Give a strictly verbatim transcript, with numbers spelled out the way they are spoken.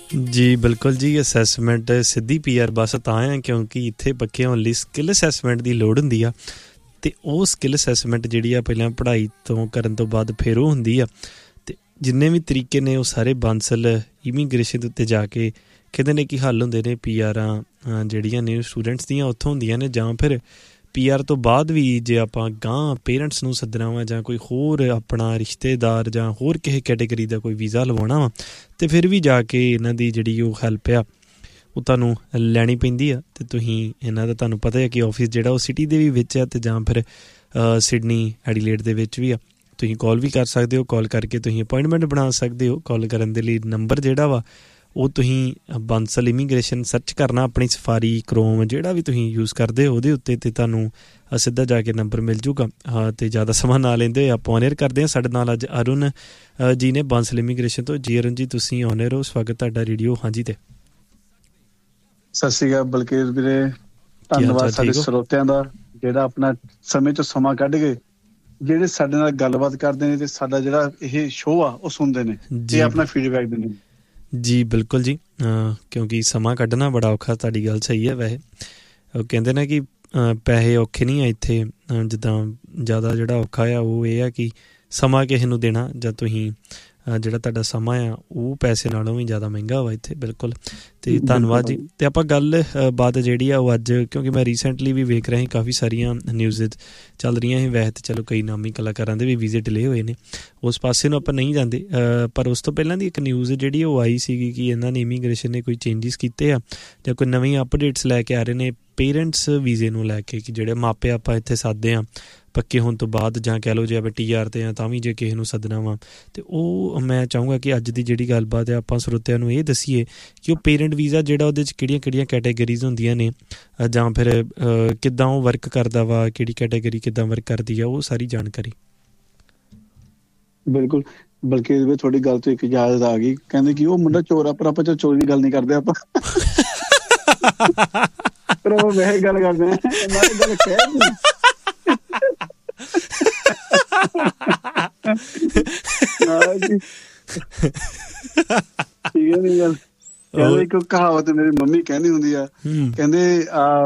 ਜੀ ਬਿਲਕੁਲ ਜੀ। ਅਸੈਸਮੈਂਟ ਸਿੱਧੀ ਪੀ ਆਰ ਬਸ ਤਾਂ ਆ ਕਿਉਂਕਿ ਇੱਥੇ ਪੱਕੇ ਹੋਣ ਲਈ ਸਕਿੱਲ ਅਸੈਸਮੈਂਟ ਦੀ ਲੋੜ ਹੁੰਦੀ ਆ, ਅਤੇ ਉਹ ਸਕਿੱਲ ਅਸੈਸਮੈਂਟ ਜਿਹੜੀ ਆ ਪਹਿਲਾਂ ਪੜ੍ਹਾਈ ਤੋਂ ਕਰਨ ਤੋਂ ਬਾਅਦ ਫਿਰ ਉਹ ਹੁੰਦੀ ਆ। ਅਤੇ ਜਿੰਨੇ ਵੀ ਤਰੀਕੇ ਨੇ ਉਹ ਸਾਰੇ ਬਾਂਸਲ ਇਮੀਗ੍ਰੇਸ਼ਨ ਦੇ ਉੱਤੇ ਜਾ ਕੇ ਕਹਿੰਦੇ ਨੇ ਕਿ ਹੱਲ ਹੁੰਦੇ ਨੇ। ਪੀ ਆਰਾਂ ਜਿਹੜੀਆਂ ਨੇ ਸਟੂਡੈਂਟਸ ਦੀਆਂ ਉੱਥੋਂ ਹੁੰਦੀਆਂ ਨੇ, ਜਾਂ ਫਿਰ ਪੀ ਆਰ ਤੋਂ ਬਾਅਦ ਵੀ ਜੇ ਆਪਾਂ ਗਾਂਹ ਪੇਰੈਂਟਸ ਨੂੰ ਸੱਦਣਾ ਵਾ ਜਾਂ ਕੋਈ ਹੋਰ ਆਪਣਾ ਰਿਸ਼ਤੇਦਾਰ ਜਾਂ ਹੋਰ ਕਿਸੇ ਕੈਟੇਗਰੀ ਦਾ ਕੋਈ ਵੀਜ਼ਾ ਲਵਾਉਣਾ ਵਾ, ਅਤੇ ਫਿਰ ਵੀ ਜਾ ਕੇ ਇਹਨਾਂ ਦੀ ਜਿਹੜੀ ਉਹ ਹੈਲਪ ਆ ਉਹ ਤੁਹਾਨੂੰ ਲੈਣੀ ਪੈਂਦੀ ਆ। ਅਤੇ ਤੁਸੀਂ ਇਹਨਾਂ ਦਾ ਤੁਹਾਨੂੰ ਪਤਾ ਹੈ ਕਿ ਆਫਿਸ ਜਿਹੜਾ ਉਹ ਸਿਟੀ ਦੇ ਵੀ ਵਿੱਚ ਆ, ਅਤੇ ਜਾਂ ਫਿਰ ਸਿਡਨੀ ਐਡੀਲੇਡ ਦੇ ਵਿੱਚ ਵੀ ਆ। ਤੁਸੀਂ ਕਾਲ ਵੀ ਕਰ ਸਕਦੇ ਹੋ, ਕਾਲ ਕਰਕੇ ਤੁਸੀਂ ਅਪੋਇੰਟਮੈਂਟ ਬਣਾ ਸਕਦੇ ਹੋ। ਕਾਲ ਕਰਨ ਦੇ ਲਈ ਨੰਬਰ ਜਿਹੜਾ ਵਾ ਉਹ ਤੁਸੀਂ ਬਾਂਸਲ ਇਮੀਗ੍ਰੇਸ਼ਨ ਸਰਚ ਕਰਨਾ ਆਪਣੀ ਸਫਾਰੀ ਕਰੋਮ ਜਿਹੜਾ ਵੀ ਤੁਸੀਂ ਯੂਜ਼ ਕਰਦੇ ਹੋ ਉਹਦੇ ਉੱਤੇ, ਅਤੇ ਤੁਹਾਨੂੰ ਸਿੱਧਾ ਜਾ ਕੇ ਨੰਬਰ ਮਿਲ ਜੂਗਾ। ਹਾਂ, ਅਤੇ ਜ਼ਿਆਦਾ ਸਮਾਂ ਨਾ ਲੈਂਦੇ ਆਪਾਂ ਔਨ ਏਅਰ ਕਰਦੇ ਹਾਂ। ਸਾਡੇ ਨਾਲ ਅੱਜ ਅਰੁਣ ਜੀ ਨੇ ਬਾਂਸਲ ਇਮੀਗ੍ਰੇਸ਼ਨ ਤੋਂ। ਜੀ ਅਰੁਣ ਜੀ, ਤੁਸੀਂ ਔਨ ਏਅਰ ਹੋ, ਸਵਾਗਤ ਤੁਹਾਡਾ ਰੇਡੀਓ ਹਾਂਜੀ 'ਤੇ। ਸਤਿ ਸ਼੍ਰੀ ਅਕਾਲ ਬਲਕੀਰ ਵੀਰੇ, ਧੰਨਵਾਦ ਸਾਡੇ ਸਰੋਤਿਆਂ ਦਾ ਜਿਹੜਾ ਆਪਣਾ ਸਮੇਂ 'ਚੋਂ ਸਮਾਂ ਕੱਢ ਕੇ ਜਿਹੜੇ ਸਾਡੇ ਨਾਲ ਗੱਲਬਾਤ ਕਰਦੇ ਨੇ, ਤੇ ਸਾਡਾ ਜਿਹੜਾ ਇਹ ਸ਼ੋਅ ਆ ਉਹ ਸੁਣਦੇ ਨੇ ਤੇ ਆਪਣਾ ਫੀਡਬੈਕ ਦਿੰਦੇ ਨੇ। ਜੀ ਬਿਲਕੁਲ ਜੀ, ਕਿਉਂਕਿ ਸਮਾਂ ਕੱਢਣਾ ਬੜਾ ਔਖਾ, ਤੁਹਾਡੀ ਗੱਲ ਸਹੀ ਹੈ। ਵੈਸੇ ਉਹ ਕਹਿੰਦੇ ਨੇ ਕਿ ਪੈਸੇ ਔਖੇ ਨਹੀਂ ਆ ਇੱਥੇ, ਜਿੱਦਾਂ ਜ਼ਿਆਦਾ ਜਿਹੜਾ ਔਖਾ ਆ ਉਹ ਇਹ ਆ ਕਿ ਸਮਾਂ ਕਿਸੇ ਨੂੰ ਦੇਣਾ, ਜਾਂ ਤੁਸੀਂ ਜਿਹੜਾ ਤੁਹਾਡਾ ਸਮਾਂ ਆ ਉਹ ਪੈਸੇ ਨਾਲੋਂ ਵੀ ਜ਼ਿਆਦਾ ਮਹਿੰਗਾ ਵਾ ਇੱਥੇ। ਬਿਲਕੁਲ, ਅਤੇ ਧੰਨਵਾਦ ਜੀ। ਅਤੇ ਆਪਾਂ ਗੱਲ ਬਾਤ ਜਿਹੜੀ ਆ ਉਹ ਅੱਜ, ਕਿਉਂਕਿ ਮੈਂ ਰੀਸੈਂਟਲੀ ਵੀ ਵੇਖ ਰਿਹਾ ਸੀ ਕਾਫੀ ਸਾਰੀਆਂ ਨਿਊਜ਼ ਚੱਲ ਰਹੀਆਂ ਸੀ। ਵੈਸੇ ਤਾਂ ਚਲੋ ਕਈ ਨਾਮੀ ਕਲਾਕਾਰਾਂ ਦੇ ਵੀ ਵੀਜ਼ੇ ਡਿਲੇ ਹੋਏ ਨੇ, ਉਸ ਪਾਸੇ ਨੂੰ ਆਪਾਂ ਨਹੀਂ ਜਾਂਦੇ, ਪਰ ਉਸ ਤੋਂ ਪਹਿਲਾਂ ਦੀ ਇੱਕ ਨਿਊਜ਼ ਜਿਹੜੀ ਉਹ ਆਈ ਸੀਗੀ ਕਿ ਇਹਨਾਂ ਨੇ ਇਮੀਗ੍ਰੇਸ਼ਨ ਨੇ ਕੋਈ ਚੇਂਜਿਸ ਕੀਤੇ ਆ ਜਾਂ ਕੋਈ ਨਵੀਂ ਅਪਡੇਟਸ ਲੈ ਕੇ ਆ ਰਹੇ ਨੇ ਪੇਰੈਂਟਸ ਵੀਜ਼ੇ ਨੂੰ ਲੈ ਕੇ, ਕਿ ਜਿਹੜੇ ਮਾਪੇ ਆਪਾਂ ਇੱਥੇ ਸੱਦਦੇ ਹਾਂ ਪੱਕੇ ਹੋਣ ਤੋਂ ਬਾਅਦ, ਜਾਂ ਕਹਿ ਲਓ ਜੇ ਆਪਾਂ ਟੀ ਆਰ 'ਤੇ ਆ ਤਾਂ ਵੀ ਜੇ ਕਿਸੇ ਨੂੰ ਸੱਦਣਾ ਵਾ। ਅਤੇ ਉਹ ਮੈਂ ਚਾਹੂੰਗਾ ਕਿ ਅੱਜ ਦੀ ਜਿਹੜੀ ਗੱਲਬਾਤ ਹੈ ਆਪਾਂ ਸਰੋਤਿਆਂ ਨੂੰ ਇਹ ਦੱਸੀਏ ਕਿ ਉਹ ਪੇਰੈਂਟ ਵੀਜ਼ਾ ਜਿਹੜਾ ਉਹਦੇ 'ਚ ਕਿਹੜੀਆਂ ਕਿਹੜੀਆਂ ਕੈਟੇਗਰੀਜ਼ ਹੁੰਦੀਆਂ ਨੇ, ਜਾਂ ਫਿਰ ਕਿੱਦਾਂ ਉਹ ਵਰਕ ਕਰਦਾ ਵਾ, ਕਿਹੜੀ ਕੈਟੇਗਰੀ ਕਿੱਦਾਂ ਵਰਕ ਕਰਦੀ ਆ, ਉਹ ਸਾਰੀ ਜਾਣਕਾਰੀ। ਬਿਲਕੁਲ, ਬਲਕਿ ਤੁਹਾਡੀ ਗੱਲ ਤੋਂ ਇੱਕ ਇਜਾਜ਼ਤ ਆ ਗਈ, ਕਹਿੰਦੇ ਕਿ ਉਹ ਮੁੰਡਾ ਚੋਰ ਆ, ਪਰ ਆਪਾਂ ਚੋਰੀ ਦੀ ਗੱਲ ਨਹੀਂ ਕਰਦੇ ਆਪਾਂ ਪਰ ਉਹ ਵੈਸੇ ਗੱਲ ਕਰਦੇ ਹਾਂ, ਗੱਲ ਕਹਿ ਠੀਕ ਹੈ ਨੀ ਗੱਲ। ਇੱਕ ਕਹਾਵਤ ਮੇਰੀ ਮੰਮੀ ਕਹਿੰਦੀ ਹੁੰਦੀ ਆ, ਕਹਿੰਦੇ ਆ